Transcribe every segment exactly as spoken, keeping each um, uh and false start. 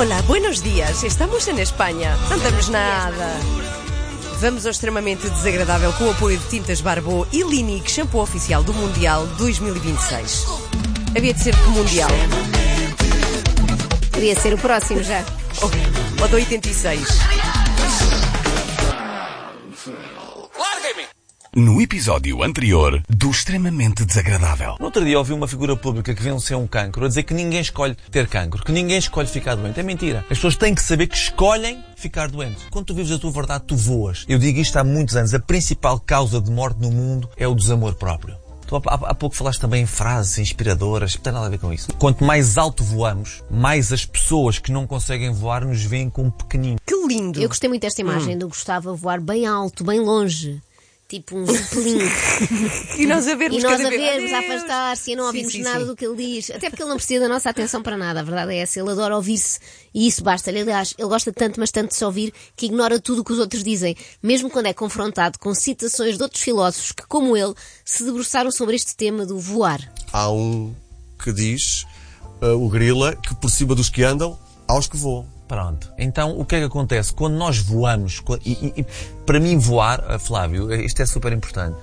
Hola, buenos días. Estamos en España. Não estamos nada. Vamos ao extremamente desagradável com o apoio de Tintas Barbô e Linique, shampoo oficial do Mundial dois mil e vinte e seis. Havia de ser que Mundial. Podia ser o próximo já. Ou do oitenta e seis. No episódio anterior do Extremamente Desagradável. No outro dia ouvi uma figura pública que venceu um cancro a dizer que ninguém escolhe ter cancro, que ninguém escolhe ficar doente. É mentira. As pessoas têm que saber que escolhem ficar doentes. Quando tu vives a tua verdade, tu voas. Eu digo isto há muitos anos. A principal causa de morte no mundo é o desamor próprio. Tu há, há pouco falaste também em frases inspiradoras. Não tem nada a ver com isso. Quanto mais alto voamos, mais as pessoas que não conseguem voar nos veem como pequenino. Que lindo! Eu gostei muito desta imagem hum. do Gustavo a voar bem alto, bem longe. Tipo um zeppelin. E nós a vermos, e nós a, vez. vermos a afastar-se e a não ouvirmos sim, sim, nada sim. do que ele diz. Até porque ele não precisa da nossa atenção para nada. A verdade é essa. Ele adora ouvir-se e isso basta-lhe. Aliás, ele gosta tanto, mas tanto de se ouvir, que ignora tudo o que os outros dizem. Mesmo quando é confrontado com citações de outros filósofos que, como ele, se debruçaram sobre este tema do voar. Há um que diz, uh, o Grila, que por cima dos que andam, há os que voam. Pronto. Então, o que é que acontece? Quando nós voamos, e, e, e para mim voar, Flávio, isto é super importante,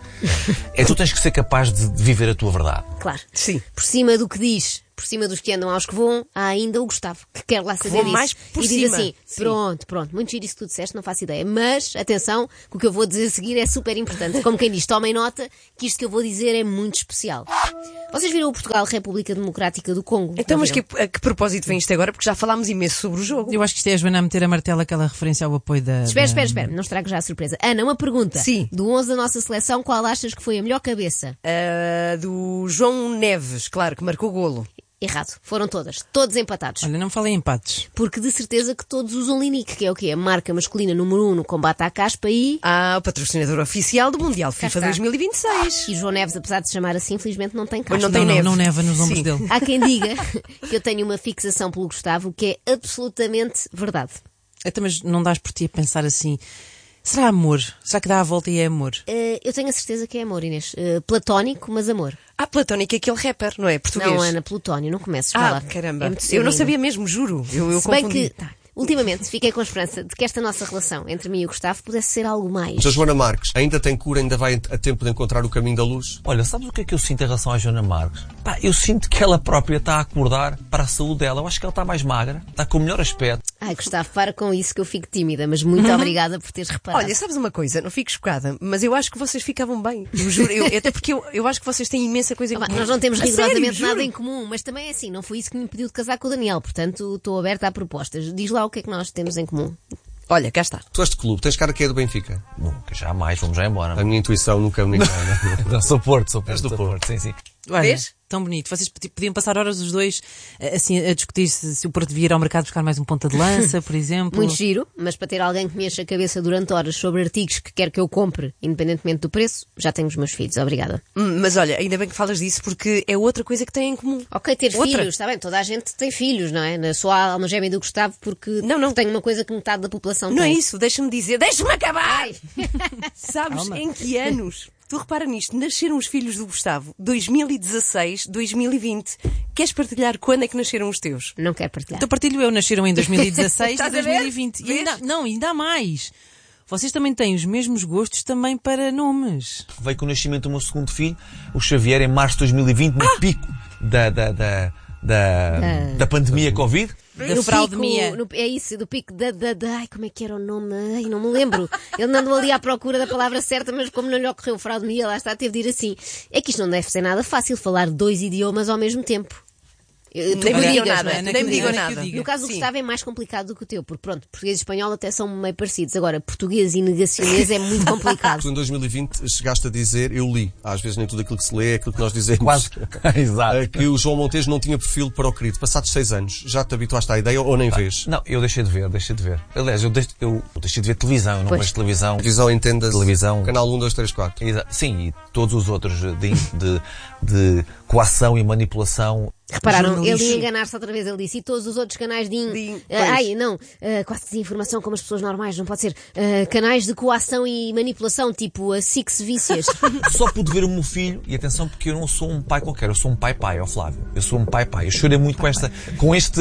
é tu tens que ser capaz de viver a tua verdade. Claro. Sim. Por cima do que diz, por cima dos que andam aos que voam, há ainda o Gustavo, que quer lá saber disso. Mais por e diz cima. assim, Sim. pronto, pronto, muito giro isso que tu disseste, não faço ideia. Mas, atenção, que o que eu vou dizer a seguir é super importante. Como quem diz, tomem nota que isto que eu vou dizer é muito especial. Vocês viram o Portugal República Democrática do Congo? Então, mas que, a que propósito vem isto agora? Porque já falámos imenso sobre o jogo. Eu acho que isto é a Joana a meter a martelo aquela referência ao apoio da... Espera, da... espera, espera, não estrago já a surpresa. Ana, uma pergunta. Sim. Do onze da nossa seleção, qual achas que foi a melhor cabeça? Uh, do João Neves, claro, que marcou golo. Errado. Foram todas. Todos empatados. Olha, não falei em empates. Porque de certeza que todos usam Linique, que é o quê? A marca masculina número um no combate à caspa e... Ah, o patrocinador oficial do Mundial FIFA dois mil e vinte e seis. E João Neves, apesar de se chamar assim, infelizmente não tem caspa. Mas não tem não, neve. Não, não neva nos ombros Sim. dele. Há quem diga que eu tenho uma fixação pelo Gustavo, que é absolutamente verdade. Até mas não dás por ti a pensar assim... Será amor? Será que dá a volta e é amor? Uh, eu tenho a certeza que é amor, Inês. Uh, platónico, mas amor. Ah, Platónico é aquele rapper, não é? Português. Não, Ana, Plutónio, não comeces por Ah, lá. caramba. É muito eu não cedo sabia ainda. mesmo, juro. Eu, eu Se bem confundi. que, tá, ultimamente, fiquei com a esperança de que esta nossa relação entre mim e o Gustavo pudesse ser algo mais. Mas a Joana Marques ainda tem cura, ainda vai a tempo de encontrar o caminho da luz? Olha, sabes o que é que eu sinto em relação à Joana Marques? Pá, eu sinto que ela própria está a acordar para a saúde dela. Eu acho que ela está mais magra, está com o melhor aspecto. Ai, Gustavo, para com isso que eu fico tímida, mas muito obrigada por teres reparado. Olha, sabes uma coisa? Não fico chocada, mas eu acho que vocês ficavam bem. Eu juro. Eu, até porque eu, eu acho que vocês têm imensa coisa em Ah, comum. nós não temos A rigorosamente sério, nada juro. em comum, mas também é assim, não foi isso que me impediu de casar com o Daniel, portanto estou aberta a propostas. Diz lá o que é que nós temos em comum. Olha, cá está. Tu és de clube, tens cara que é do Benfica. Nunca, jamais, vamos já embora. A minha intuição nunca me engana. Não, sou Porto, sou Porto. És do sou Porto. Sim, sim. Olha, Vês? tão bonito. Vocês podiam passar horas os dois assim a discutir se, se o Porto devia ir ao mercado buscar mais um ponta de lança, por exemplo. Muito giro, mas para ter alguém que me enche a cabeça durante horas sobre artigos que quer que eu compre, independentemente do preço, já tenho os meus filhos. Obrigada. Hum, mas olha, ainda bem que falas disso porque é outra coisa que têm em comum. Ok, ter Outra. filhos, está bem, toda a gente tem filhos, não é? Sou a alma gêmea do Gustavo porque Não, não. tenho uma coisa que metade da população Não é tem. isso, deixa-me dizer, deixa-me acabar! Ai. Sabes Calma. em que anos? Tu repara nisto, nasceram os filhos do Gustavo, dois mil e dezasseis, dois mil e vinte. Queres partilhar quando é que nasceram os teus? Não quero partilhar. Então partilho eu, nasceram em dois mil e dezasseis e Estás a ver? dois mil e vinte. E Vês? ainda, não, ainda há mais. Vocês também têm os mesmos gostos também para nomes. Veio com o nascimento do meu segundo filho, o Xavier, em março de dois mil e vinte, no Ah! pico da, da, da, da, da pandemia Covid. Da No fraudemia. pico, no, é isso, do pico da, da, da... Ai, como é que era o nome? Ai, não me lembro. Ele andou ali à procura da palavra certa, mas como não lhe ocorreu fraudemia, lá está, teve de ir assim. É que isto não deve ser nada fácil, falar dois idiomas ao mesmo tempo. Eu- tu Nem me digas, digam não é? nada, Ana, nem que me diga, digam Ana, que nada. diga. No caso do Sim. Gustavo é mais complicado do que o teu, porque pronto, português e espanhol até são meio parecidos. Agora, português e negacionês é muito complicado. Tu em dois mil e vinte chegaste a dizer, eu li, às vezes nem tudo aquilo que se lê é aquilo que nós dizemos. Quase. Exato. Eh, que o João Montejo não tinha perfil para o querido. Passados seis anos, já te habituaste à ideia ou nem vês? Não, eu deixei de ver, deixei de ver. Aliás, eu deixei, eu deixei de ver televisão, eu não Pois. vejo televisão. Televisão entenda Televisão. Canal um, dois, três, quatro. Exa- Sim, e todos os outros de, de, de coação e manipulação. Repararam, jornalismo. ele ia enganar-se outra vez. Ele disse, e todos os outros canais de... in- De in- Ah, pois. ai, não, ah, quase desinformação como as pessoas normais, não pode ser. Ah, canais de coação e manipulação, tipo a Six Vícias. Só pude ver o meu filho, e atenção, porque eu não sou um pai qualquer, eu sou um pai-pai, ó Flávio. Eu sou um pai-pai. Eu chorei muito com esta, com este,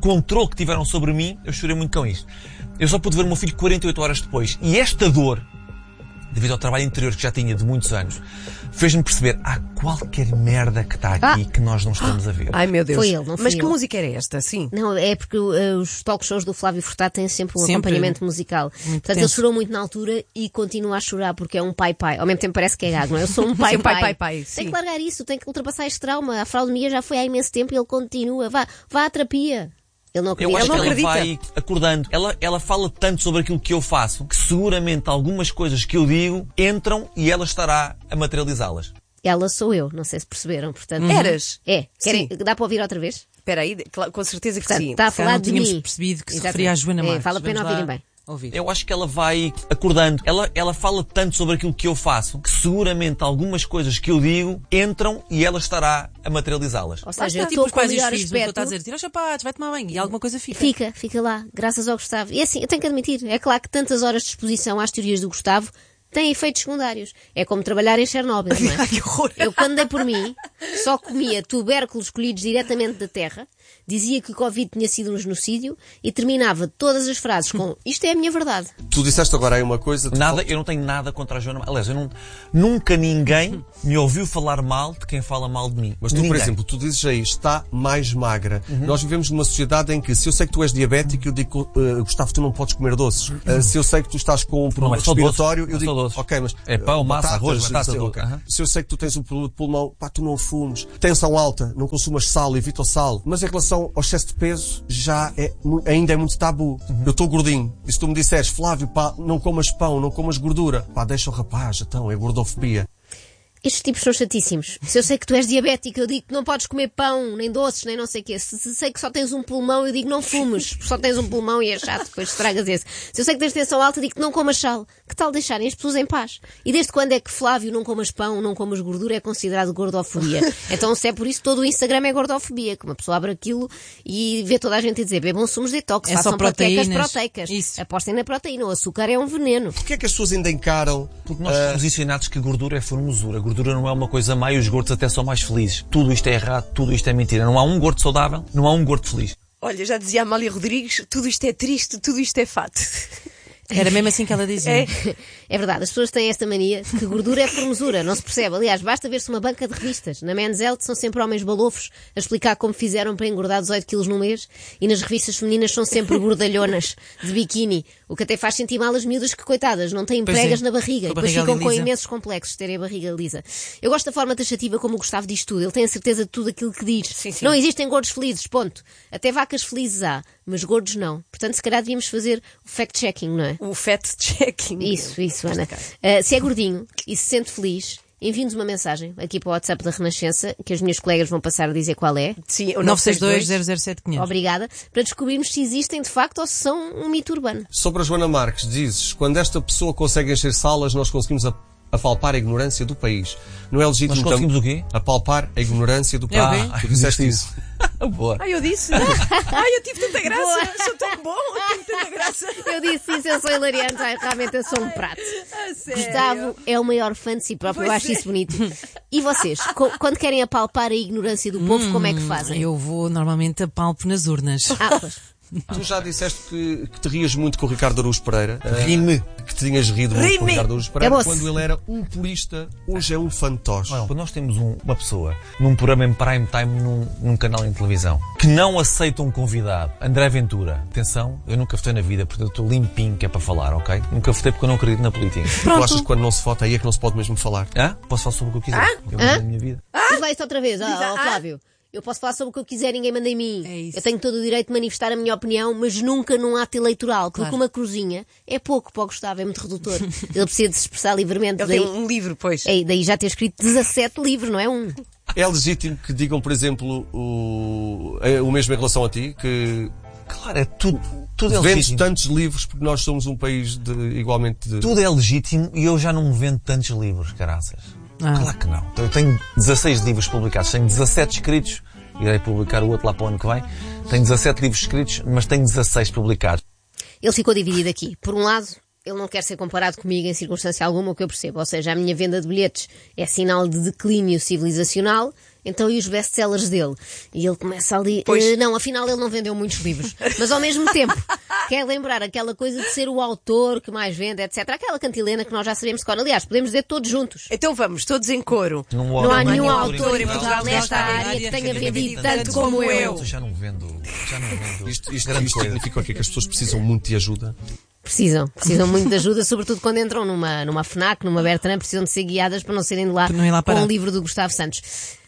controle que tiveram sobre mim, eu chorei muito com isto. Eu só pude ver o meu filho quarenta e oito horas depois. E esta dor, devido ao trabalho interior que já tinha de muitos anos, fez-me perceber, há qualquer merda que está aqui ah. que nós não estamos a ver. Ai, meu Deus. Foi ele, não foi Mas que eu. música era esta, sim? Não, é porque uh, os talk shows do Flávio Furtado têm sempre um Sempre. acompanhamento musical. Muito Portanto, tenso. ele chorou muito na altura e continua a chorar porque é um pai-pai. Ao mesmo tempo parece que é gago, não é? Eu sou um pai-pai. pai, pai, pai, Tem sim. que largar isso, tem que ultrapassar este trauma. A fraude minha já foi há imenso tempo e ele continua. Vá, vá à terapia. Ele não acredita. Eu acho Ele não que ela acredita. vai acordando. Ela, ela fala tanto sobre aquilo que eu faço que seguramente algumas coisas que eu digo entram e ela estará a materializá-las. Ela sou eu, não sei se perceberam. Portanto, Eras? É. Querem, Sim. dá para ouvir outra vez? Espera aí, cla- com certeza que Portanto, sim. está a Se calhar falar não de tínhamos mim. percebido que se Exatamente. referia à Joana É, Marques. vale a pena Vamos lá ouvirem bem. Ouvir. Eu acho que ela vai acordando. Ela, ela fala tanto sobre aquilo que eu faço que seguramente algumas coisas que eu digo entram e ela estará a materializá-las. Ou Lá seja, está, eu tipo estou os com o pais e os melhor filhos, uma pessoa está a aspecto. dizer, tira os sapatos, vai tomar banho, e alguma coisa fica. Fica, fica lá, graças ao Gustavo. E assim, eu tenho que admitir, é claro que tantas horas de exposição às teorias do Gustavo têm efeitos secundários. É como trabalhar em Chernobyl, não é? Ai, que horror. Eu, quando dei por mim, só comia tubérculos colhidos diretamente da terra, dizia que o Covid tinha sido um genocídio e terminava todas as frases com isto é a minha verdade. Tu disseste agora aí uma coisa... tu Nada, fal- eu não tenho nada contra a Joana Marques. Aliás, eu não, nunca ninguém me ouviu falar mal de quem fala mal de mim. Mas tu, Ninguém. por exemplo, tu dizes aí, está mais magra. Nós vivemos numa sociedade em que, se eu sei que tu és diabético, eu digo, uh, Gustavo, tu não podes comer doces. Uh, se eu sei que tu estás com um problema mas só respiratório, doces. eu Só digo, doces. ok, mas... É pão, uh, massa, batatas, arroz, batata, sei, tudo. ok. Aham. Se eu sei que tu tens um problema de pulmão, pá, tu não fumes. Tensão alta, não consumas sal, evita o sal. Mas em relação ao excesso de peso, já é, mu- ainda é muito tabu. Eu estou gordinho. E se tu me disseres, Flávio, pá, não comas pão, não comas gordura, pá, deixa o rapaz, então, é gordofobia. Estes tipos são chatíssimos. Se eu sei que tu és diabético, eu digo que não podes comer pão, nem doces, nem não sei o quê. Se, se sei que só tens um pulmão, eu digo não fumes, porque só tens um pulmão e é chato, depois estragas esse. Se eu sei que tens tensão alta, eu digo que não comas sal. Que tal deixarem as pessoas em paz? E desde quando é que Flávio não comas pão, não comas gordura é considerado gordofobia? Então se é por isso, todo o Instagram é gordofobia, que uma pessoa abre aquilo e vê toda a gente a dizer bebam sumos detox, É só façam panquecas proteínas. proteicas. Isso. Apostem na proteína, o açúcar é um veneno. Porquê é que as pessoas ainda encaram... Porque nós somos ensinados que gordura é formosura. Gordura não é uma coisa má e os gordos até são mais felizes. Tudo isto é errado, tudo isto é mentira. Não há um gordo saudável, não há um gordo feliz. Olha, já dizia a Amália Rodrigues, tudo isto é triste, tudo isto é fato. Era mesmo assim que ela dizia. É. É verdade, as pessoas têm esta mania que gordura é formosura, não se percebe. Aliás, basta ver-se uma banca de revistas. Na Men's Health são sempre homens balofos a explicar como fizeram para engordar dezoito quilos num mês e nas revistas femininas são sempre gordalhonas, de biquíni, o que até faz sentir mal as miúdas que, coitadas, não têm Pois pregas é, na barriga com a e depois barriga ficam ali com lisa. imensos complexos de terem a barriga lisa. Eu gosto da forma taxativa como o Gustavo diz tudo. Ele tem a certeza de tudo aquilo que diz. Sim, sim. Não existem gordos felizes, ponto. Até vacas felizes há, mas gordos não. Portanto, se calhar devíamos fazer o fact-checking, não é? O fat-checking. Isso, isso, Ana. Uh, se é gordinho e se sente feliz, envie-nos uma mensagem aqui para o WhatsApp da Renascença, que as minhas colegas vão passar a dizer qual é. Sim, o nove seis dois, zero zero sete, quinhentos. Obrigada. Para descobrirmos se existem de facto ou se são um mito urbano. Sobre a Joana Marques, dizes, quando esta pessoa consegue encher salas, nós conseguimos a- apalpar a ignorância do país. Não é legítimo... Nós conseguimos tam- o quê? Apalpar a ignorância do Eu país. vi. Ah, tu disseste isso. Boa. Ai, eu disse. Ai, eu tive tanta graça. Boa. Sou tão bom, eu tive tanta graça. Eu disse isso, eu sou hilariante. Ai, realmente eu sou um prato. A sério. Gustavo é o maior fã de si próprio, eu Pois acho é. isso bonito. E vocês, co- quando querem apalpar a ignorância do povo, como é que fazem? Eu vou normalmente a palpo nas urnas. Ah, pois. Tu já disseste que, que te rias muito com o Ricardo Araújo Pereira. Rime. Que te tinhas rido muito com o Rime. Ricardo Araújo Pereira Acabou-se. quando ele era um purista, hoje é um fantoche. Não, nós temos um- uma pessoa num programa em prime time num, num canal em televisão que não aceita um convidado. André Ventura. Atenção, eu nunca votei na vida, portanto eu estou limpinho que é para falar, ok? Nunca votei porque eu não acredito na política. Tu achas que quando não se vota aí é que não se pode mesmo falar? Hã? Posso falar sobre o que eu quiser. Eu Hã? na minha vida. Diz lá isto outra vez, ó, ó, Flávio. Eu posso falar sobre o que eu quiser, ninguém manda em mim. É isso. Eu tenho todo o direito de manifestar a minha opinião, mas nunca num ato eleitoral, porque Claro. uma cruzinha é pouco para o Gustavo, é muito redutor. Ele precisa de se expressar livremente. Ele Daí, tem um livro, pois. é, daí já ter escrito dezassete livros, não é um? É legítimo que digam, por exemplo, o, é o mesmo em relação a ti, que Claro, é tudo, tudo é vendes legítimo. tantos livros porque nós somos um país de, igualmente de... Tudo é legítimo e eu já não me vendo tantos livros, caraças. Ah. Claro que não. Eu tenho dezasseis livros publicados, tenho dezassete escritos, irei publicar o outro lá para o ano que vem. Tenho dezassete livros escritos, mas tenho dezasseis publicados. Ele ficou dividido aqui. Por um lado, ele não quer ser comparado comigo em circunstância alguma, o que eu percebo. Ou seja, a minha venda de bilhetes é sinal de declínio civilizacional então e os best-sellers dele? E ele começa ali, uh, não, afinal ele não vendeu muitos livros, mas ao mesmo tempo quer lembrar aquela coisa de ser o autor que mais vende, etcétera. Aquela cantilena que nós já sabemos de cor. Aliás, podemos dizer todos juntos. Então vamos, todos em coro. Não, não há nenhum autor em Portugal nesta área que tenha vendido tanto como eu. Já não vendo, já não vendo. Isto, isto, isto significa o quê? Que as pessoas precisam muito de ajuda? Precisam, precisam muito de ajuda, sobretudo quando entram numa, numa FNAC, numa Bertrand, precisam de ser guiadas para não serem de lá, lá com um livro do Gustavo Santos.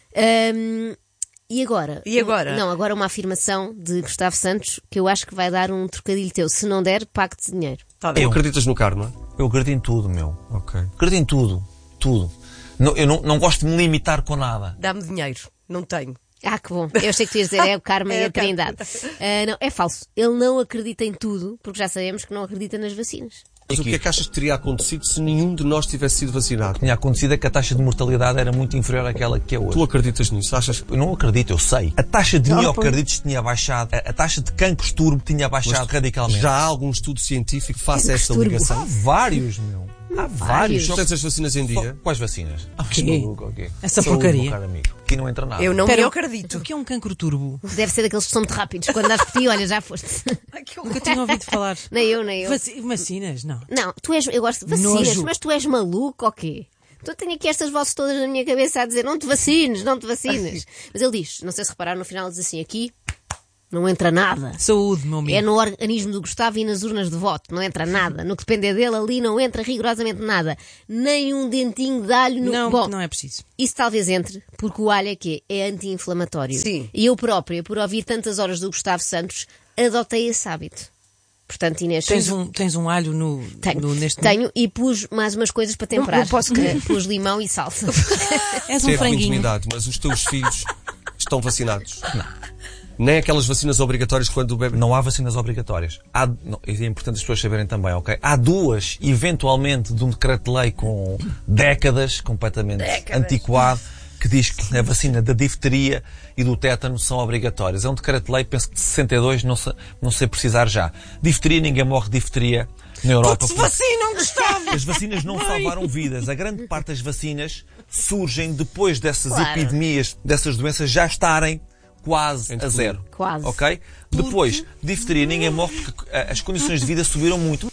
Um, e agora? E agora? Não, agora uma afirmação de Gustavo Santos que eu acho que vai dar um trocadilho teu. Se não der, pague-te de dinheiro. Tá Tu acreditas no karma? Eu acredito em tudo, meu. Ok. Acredito em tudo. Tudo. Não, eu não, não gosto de me limitar com nada. Dá-me dinheiro. Não tenho. Ah, que bom. Eu achei que tu ias dizer é o karma É e o a trindade. Uh, não, é falso. Ele não acredita em tudo, porque já sabemos que não acredita nas vacinas. Mas o que é que achas que teria acontecido se nenhum de nós tivesse sido vacinado? Tinha acontecido é que a taxa de mortalidade era muito inferior àquela que é hoje. Tu acreditas nisso? Achas? Eu não acredito, eu sei. A taxa de miocardites tinha baixado, a, a taxa de cancros turbo tinha baixado Mas radicalmente. Já há algum estudo científico que faça Cancros esta turbo. ligação? Há vários, meu. Há vários. Só tens as vacinas em dia? Quais vacinas? Ah, quê? maluco, ok. Essa Saúde, porcaria. meu caro amigo. Aqui não entra nada. Eu não Espera, me acredito. O que é um cancro turbo? Deve ser daqueles que são muito rápidos. Quando dás por ti, olha, já foste. Nunca tinha ouvido falar. Nem eu, nem eu. Vaci- vacinas? Não. Não, tu és, eu gosto de vacinas, Nojo. mas tu és maluco ou quê? Então tenho aqui estas vozes todas na minha cabeça a dizer não te vacines, não te vacines. Mas ele diz, não sei se repararam, no final ele diz assim, aqui não entra nada. Saúde, meu amigo. É no organismo do Gustavo e nas urnas de voto, não entra nada. No que depender dele ali não entra rigorosamente nada. Nem um dentinho de alho no... Não, Bom, não é preciso. isso talvez entre, porque o alho é quê? É anti-inflamatório. Sim. E eu própria, por ouvir tantas horas do Gustavo Santos, adotei esse hábito. Portanto, Inês... Tens um, tens um alho no, Tenho, no neste tenho e pus mais umas coisas para temperar. não posso crer. Eh, Pus limão e salsa. És um Teve franguinho. intimidade, mas os teus filhos estão vacinados? Não. Nem aquelas vacinas obrigatórias quando o bebê... Não há vacinas obrigatórias. Há, não, é importante as pessoas saberem também, ok? Há duas, eventualmente, de um decreto-lei com décadas, completamente Décadas. antiquado, que diz que a vacina da difteria e do tétano são obrigatórias. É um decreto-lei, penso que de sessenta e dois, não sei, não sei precisar já. Difteria, ninguém morre de difteria na Europa. Todos se vacinam, Gustavo! As vacinas não salvaram vidas. A grande parte das vacinas surgem depois dessas Claro. epidemias, dessas doenças já estarem quase a zero. Quase. Ok? Depois, difteria, ninguém morre porque ah, as condições de vida subiram muito.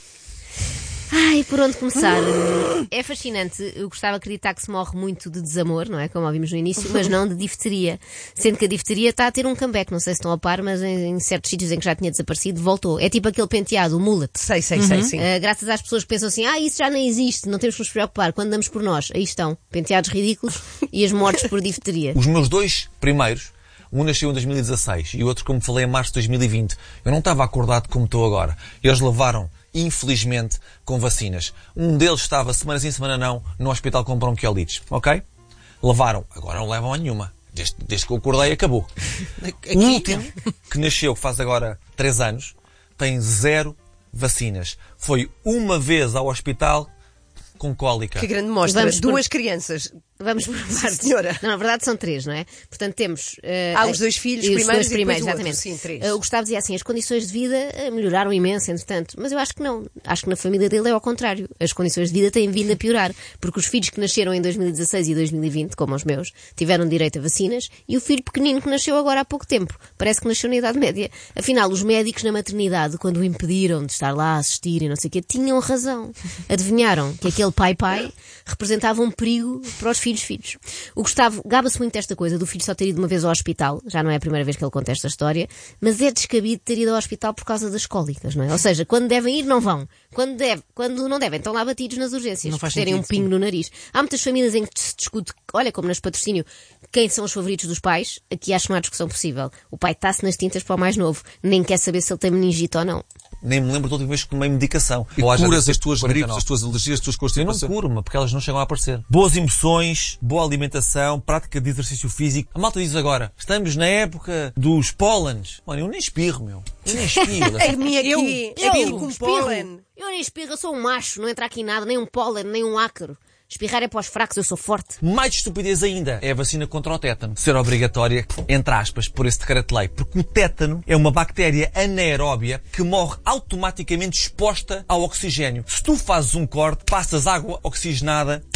Ai, por onde começar? É fascinante. Eu gostava de acreditar que se morre muito de desamor, não é? Como ouvimos no início, mas não de difteria. Sendo que a difteria está a ter um comeback. Não sei se estão a par, mas em, em certos sítios em que já tinha desaparecido, voltou. É tipo aquele penteado, o mullet. Sei, sei, sei, sim. Uh, graças às pessoas que pensam assim, ah, isso já nem existe, não temos que nos preocupar. Quando damos por nós, aí estão, penteados ridículos e as mortes por difteria. Os meus dois primeiros, um nasceu em dois mil e dezasseis e o outro, como falei, em março de dois mil e vinte. Eu não estava acordado como estou agora. Eles levaram, infelizmente, com vacinas. Um deles estava, semana sim, semana não, no hospital com bronquiolites. Ok? Levaram. Agora não levam a nenhuma. Desde, desde que eu acordei, acabou. Aqui, O último, que nasceu, que faz agora três anos, tem zero vacinas. Foi uma vez ao hospital com cólica. Que grande mostra. Vamos por- Duas crianças. Vamos por partes. senhora. Não, na verdade são três, não é? Portanto, temos... Uh, Há os dois filhos e os primeiros dois e depois primeiros, o outro. exatamente. Sim, três. Uh, o Gustavo dizia assim, as condições de vida uh, melhoraram imenso, entretanto. Mas eu acho que não. Acho que na família dele é ao contrário. As condições de vida têm vindo a piorar. Porque os filhos que nasceram em dois mil e dezasseis e dois mil e vinte, como os meus, tiveram direito a vacinas. E o filho pequenino que nasceu agora há pouco tempo. Parece que nasceu na Idade Média. Afinal, os médicos na maternidade, quando o impediram de estar lá a assistir e não sei o quê, tinham razão. Adivinharam que aquele pai-pai representava um perigo para os filhos-filhos. O Gustavo gaba-se muito desta coisa do filho só ter ido uma vez ao hospital. Já não é a primeira vez que ele conta esta história. Mas é descabido ter ido ao hospital por causa das cólicas, não é? Ou seja, quando devem ir, não vão. Quando, deve, quando não devem, estão lá batidos nas urgências. Não faz por terem um sentido, pingo sim. no nariz. Há muitas famílias em que se discute, olha, como nas patrocínio, quem são os favoritos dos pais. Aqui acho que não há discussão possível. O pai está-se nas tintas para o mais novo. Nem quer saber se ele tem meningite ou não. Nem me lembro da última vez que tomei medicação. E Ou haja curas de as tuas quarenta e gripes, nove. as tuas alergias, as tuas Eu não constipações? curo-me, porque elas não chegam a aparecer. Boas emoções, boa alimentação, prática de exercício físico. A malta diz agora, estamos na época dos pólenes. Mano, eu nem espirro, meu. Eu nem espirro. A minha aqui. Eu- aqui eu com espirro. pólen. Eu nem espirro, eu sou um macho. Não entra aqui nada, nem um pólen, nem um ácaro. Espirrar é para os fracos, eu sou forte. Mais estupidez ainda é a vacina contra o tétano. Ser obrigatória, entre aspas, por esse decreto-lei. Porque o tétano é uma bactéria anaeróbia que morre automaticamente exposta ao oxigênio. Se tu fazes um corte, passas água oxigenada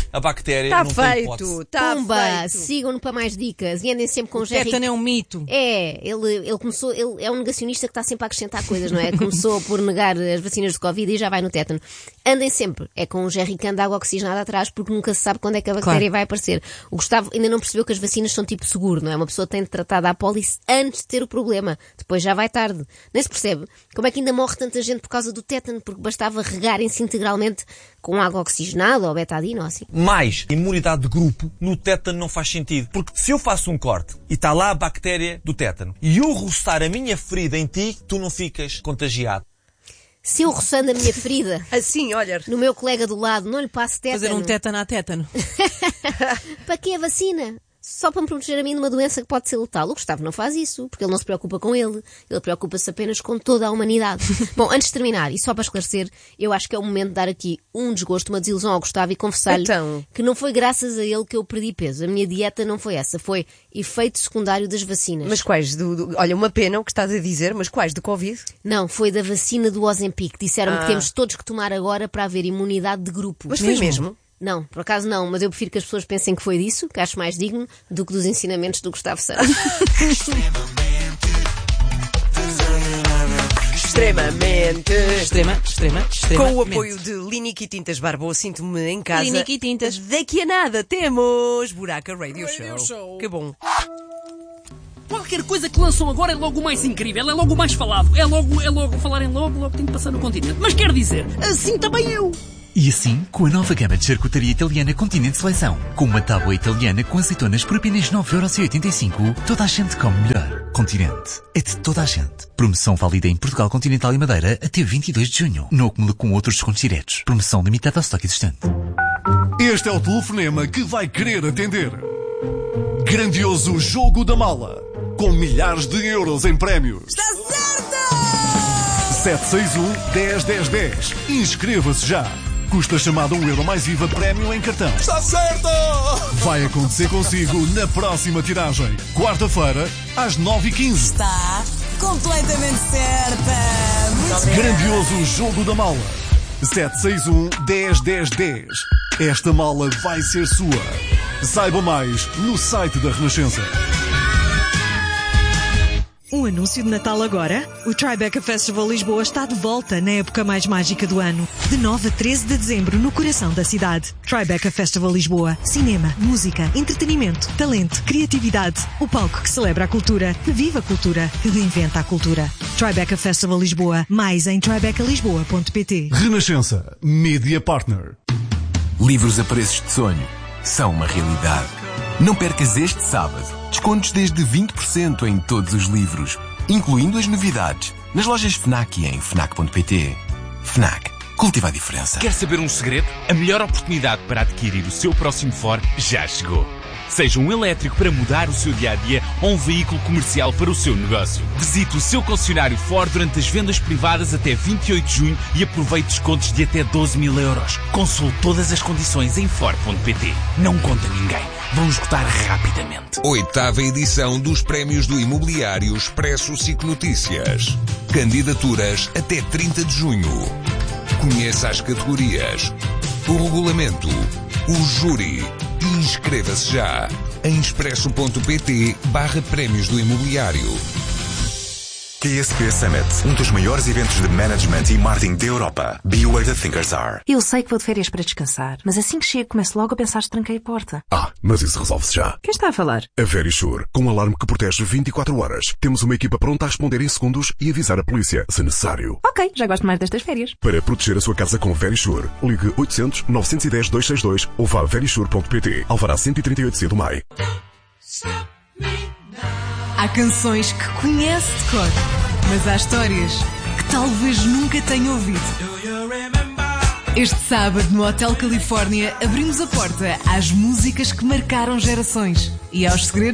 a bactéria Está não tem feito, hipótese. está Pumba, feito. sigam-no para mais dicas e andem sempre com o, O Jerry. tétano é um mito. É, ele, ele começou, ele é um negacionista que está sempre a acrescentar coisas, não é? Começou por negar as vacinas de Covid e já vai no tétano. Andem sempre, é com o jerrycan de água oxigenada atrás, porque nunca se sabe quando é que a bactéria Claro. vai aparecer. O Gustavo ainda não percebeu que as vacinas são tipo seguro, não é? Uma pessoa tem de tratar da apólice antes de ter o problema, depois já vai tarde. Nem se percebe como é que ainda morre tanta gente por causa do tétano, porque bastava regarem-se integralmente com água oxigenada ou betadina ou assim. Mais imunidade de grupo no tétano não faz sentido. Porque se eu faço um corte e está lá a bactéria do tétano e eu roçar a minha ferida em ti, tu não ficas contagiado. Se eu roçando a minha ferida Assim, olha. no meu colega do lado não lhe passo tétano... Fazer um tétano a tétano. Para que a vacina? Só para me proteger a mim de uma doença que pode ser letal. O Gustavo não faz isso, porque ele não se preocupa com ele. Ele preocupa-se apenas com toda a humanidade. Bom, antes de terminar, e só para esclarecer, eu acho que é o momento de dar aqui um desgosto, uma desilusão ao Gustavo e confessar-lhe Então. que não foi graças a ele que eu perdi peso. A minha dieta não foi essa, foi efeito secundário das vacinas. Mas quais? Do, do- olha, uma pena o que estás a dizer, mas quais? Do Covid? Não, foi da vacina do Ozempic. Disseram-me Ah. que temos todos que tomar agora para haver imunidade de grupo. Mas foi mesmo? Não, por acaso não, mas eu prefiro que as pessoas pensem que foi disso, que acho mais digno, do que dos ensinamentos do Gustavo Santos. Extremamente. Extrema, extrema, extrema. Com o apoio de Linique e Tintas Barbô, sinto-me em casa. Linique e Tintas. Daqui a nada temos Buraca Radio, Show. Que bom. Qualquer coisa que lançam agora é logo o mais incrível, é logo o mais falado, é logo, é logo falar em logo, logo tem que passar no continente. Mas quer dizer, assim também eu. E assim, com a nova gama de charcutaria italiana Continente Seleção, com uma tábua italiana com azeitonas por apenas nove euros e oitenta e cinco, toda a gente come melhor. Continente. É de toda a gente. Promoção válida em Portugal Continental e Madeira até vinte e dois de junho. Não acumula com outros descontos diretos. Promoção limitada ao estoque existente. Este é o telefonema que vai querer atender. Grandioso Jogo da Mala, com milhares de euros em prémios. Está certo! sete seis um, dez, dez, dez. Inscreva-se já. Custa chamada um euro mais I V A prémio em cartão. Está certo! Vai acontecer consigo na próxima tiragem. Quarta-feira, às nove e quinze. Está completamente certa. Grandioso Jogo da Mala. sete seis um, dez, dez, dez. Esta mala vai ser sua. Saiba mais no site da Renascença. Um anúncio de Natal agora? O Tribeca Festival Lisboa está de volta na época mais mágica do ano. De nove a treze de dezembro, no coração da cidade. Tribeca Festival Lisboa. Cinema, música, entretenimento, talento, criatividade. O palco que celebra a cultura, que vive a cultura, que reinventa a cultura. Tribeca Festival Lisboa. Mais em tribeca lisboa ponto pt. Renascença. Media Partner. Livros a preços de sonho são uma realidade. Não percas este sábado. Descontos desde vinte por cento em todos os livros, incluindo as novidades, nas lojas FNAC e em fnac ponto pt. FNAC. Cultiva a diferença. Quer saber um segredo? A melhor oportunidade para adquirir o seu próximo Ford já chegou. Seja um elétrico para mudar o seu dia-a-dia ou um veículo comercial para o seu negócio. Visite o seu concessionário Ford durante as vendas privadas até vinte e oito de junho e aproveite descontos de até doze mil euros. Consulte todas as condições em ford ponto pt. Não conta ninguém. Vão esgotar rapidamente. Oitava edição dos Prémios do Imobiliário Expresso SIC Notícias. Candidaturas até trinta de junho. Conheça as categorias, o regulamento, o júri e inscreva-se já em expresso ponto pt barra Prémios do Imobiliário. Q S P Summit, um dos maiores eventos de management e marketing da Europa. Be where the thinkers are. Eu sei que vou de férias para descansar, mas assim que chego começo logo a pensar se tranquei a porta. Ah, mas isso resolve-se já. Quem está a falar? A Verisure, com um alarme que protege vinte e quatro horas. Temos uma equipa pronta a responder em segundos e avisar a polícia, se necessário. Ok, já gosto mais destas férias. Para proteger a sua casa com Verisure, ligue oitocentos, novecentos e dez, duzentos e sessenta e dois ou vá a verisure ponto pt. Alvará cento e trinta e oito C do M A I. Há canções que conhece de cor, mas há histórias que talvez nunca tenha ouvido. Este sábado, no Hotel Califórnia, abrimos a porta às músicas que marcaram gerações e aos segredos